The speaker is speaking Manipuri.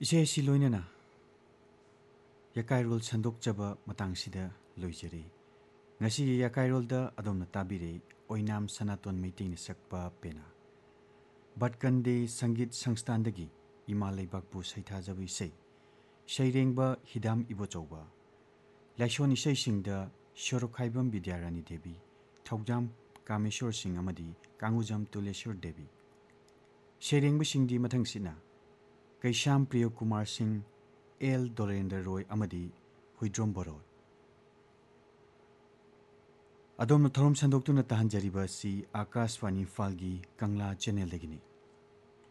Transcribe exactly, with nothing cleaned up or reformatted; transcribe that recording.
इसे si loinana yakairol sandokjaba matangsida loijari ngasi yakairolda adomna tabire oinam sanaton meeting sakpa pena batkande sangit sangstandagi imalai bakbu saithajabi sei shairengba hidam ibochauba laishon isai singda shorokhaibam bidyarani devi thaujam kameshwar singh amadi kangujam tuleshwar devi shairengba singdi mathangsina Kaisham Priya Kumar Singh, L. Dorendra Roy Amadi, Huidrom Borod. Adom no thorom sandok tu na tahan jariba si Akashwani Falgi Kangla Channel degini.